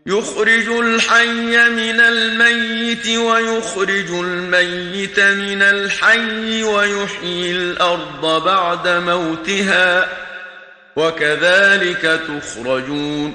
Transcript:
يخرج الحي من الميت ويخرج الميت من الحي ويحيي الأرض بعد موتها وكذلك تخرجون